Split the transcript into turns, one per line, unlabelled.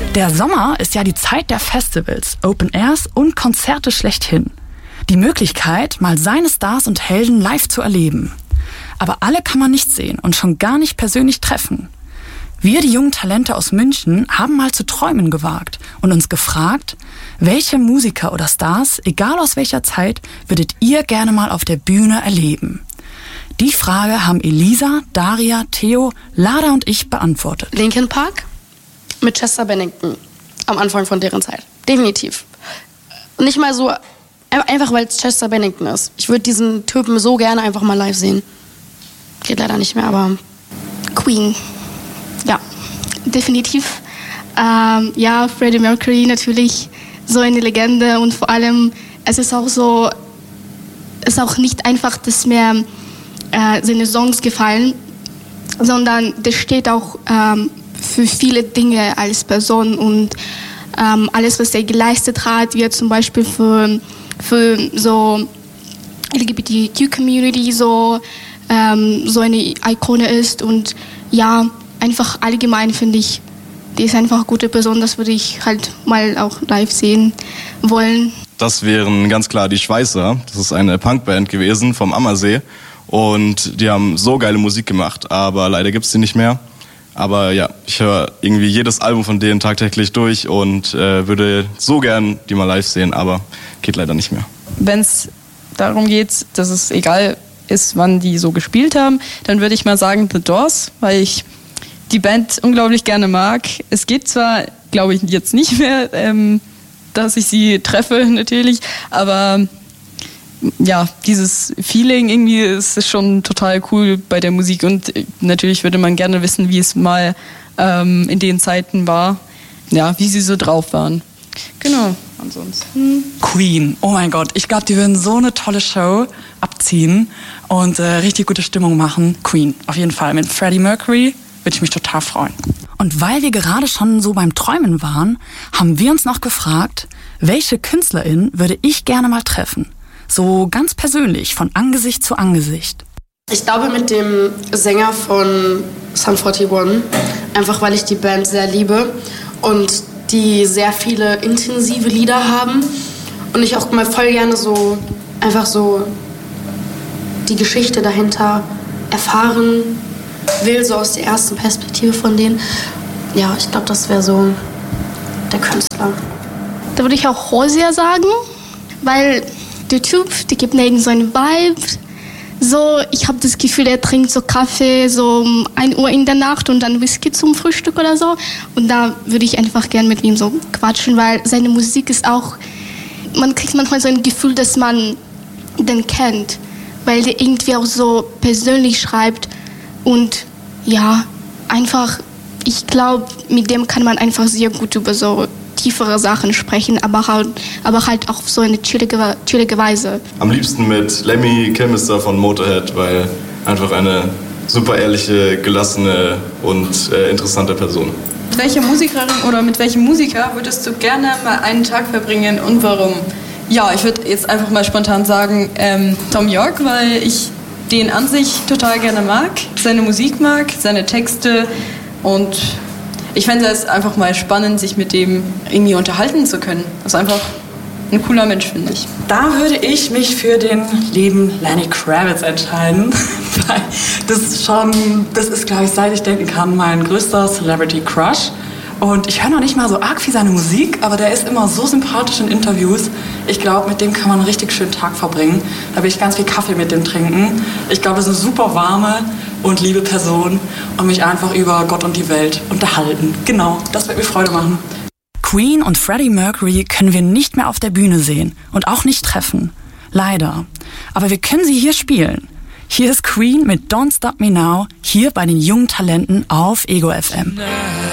Der Sommer ist ja die Zeit der Festivals, Open Airs und Konzerte schlechthin. Die Möglichkeit, mal seine Stars und Helden live zu erleben. Aber alle kann man nicht sehen und schon gar nicht persönlich treffen. Wir, die jungen Talente aus München, haben mal zu träumen gewagt und uns gefragt, welche Musiker oder Stars, egal aus welcher Zeit, würdet ihr gerne mal auf der Bühne erleben? Die Frage haben Elisa, Daria, Theo, Lada und ich beantwortet.
Linkin Park mit Chester Bennington am Anfang von deren Zeit. Definitiv. Nicht mal so, einfach weil es Chester Bennington ist. Ich würde diesen Typen so gerne einfach mal live sehen. Geht leider nicht mehr, aber...
Queen. Ja, definitiv. Ja, Freddie Mercury natürlich so eine Legende und vor allem, es ist auch nicht einfach, dass mir seine Songs gefallen, sondern der steht auch für viele Dinge als Person und alles, was er geleistet hat, wie er zum Beispiel für so LGBTQ-Community so eine Ikone ist und ja, einfach allgemein finde ich, die ist einfach eine gute Person, das würde ich halt mal auch live sehen wollen.
Das wären ganz klar die Schweißer, das ist eine Punkband gewesen vom Ammersee und die haben so geile Musik gemacht, aber leider gibt's die nicht mehr. Aber ja, ich höre irgendwie jedes Album von denen tagtäglich durch und würde so gern die mal live sehen, aber geht leider nicht mehr.
Wenn es darum geht, dass es egal ist, wann die so gespielt haben, dann würde ich mal sagen The Doors, weil ich die Band unglaublich gerne mag. Es geht zwar, glaube ich, jetzt nicht mehr, dass ich sie treffe natürlich, aber ja, dieses Feeling irgendwie ist schon total cool bei der Musik und natürlich würde man gerne wissen, wie es mal in den Zeiten war, ja, wie sie so drauf waren. Genau, ansonsten.
Queen, oh mein Gott, ich glaube, die würden so eine tolle Show abziehen und richtig gute Stimmung machen. Queen, auf jeden Fall. Mit Freddie Mercury würde ich mich total freuen. Und weil wir gerade schon so beim Träumen waren, haben wir uns noch gefragt, welche Künstlerin würde ich gerne mal treffen? So ganz persönlich, von Angesicht zu Angesicht.
Ich glaube mit dem Sänger von Sum 41, einfach weil ich die Band sehr liebe und die sehr viele intensive Lieder haben und ich auch mal voll gerne so einfach so die Geschichte dahinter erfahren will, so aus der ersten Perspektive von denen. Ja, ich glaube, das wäre so der Künstler.
Da würde ich auch Hozier sagen, weil der Typ, der gibt mir irgend so einen Vibe. So, ich habe das Gefühl, er trinkt so Kaffee so um 1 Uhr in der Nacht und dann Whisky zum Frühstück oder so. Und da würde ich einfach gern mit ihm so quatschen, weil seine Musik ist auch, man kriegt manchmal so ein Gefühl, dass man den kennt, weil der irgendwie auch so persönlich schreibt und ja, einfach, ich glaube, mit dem kann man einfach sehr gut über so tiefere Sachen sprechen, aber halt auch auf so eine chillige Weise.
Am liebsten mit Lemmy Kilmister von Motorhead, weil einfach eine super ehrliche, gelassene und interessante Person.
Mit welcher Musikerin oder mit welchem Musiker würdest du gerne mal einen Tag verbringen und warum? Ja, ich würde jetzt einfach mal spontan sagen Thom Yorke, weil ich den an sich total gerne mag, seine Musik mag, seine Texte und ich fände es einfach mal spannend, sich mit dem irgendwie unterhalten zu können. Das ist einfach ein cooler Mensch, finde ich.
Da würde ich mich für den lieben Lenny Kravitz entscheiden. Das ist, glaube ich, seit ich denken kann, mein größter Celebrity-Crush. Und ich höre noch nicht mal so arg viel seine Musik, aber der ist immer so sympathisch in Interviews. Ich glaube, mit dem kann man einen richtig schönen Tag verbringen. Da will ich ganz viel Kaffee mit dem trinken. Ich glaube, das ist eine super warme und liebe Person und mich einfach über Gott und die Welt unterhalten. Genau, das wird mir Freude machen. Queen und Freddie Mercury können wir nicht mehr auf der Bühne sehen und auch nicht treffen. Leider. Aber wir können sie hier spielen. Hier ist Queen mit Don't Stop Me Now, hier bei den jungen Talenten auf Ego FM.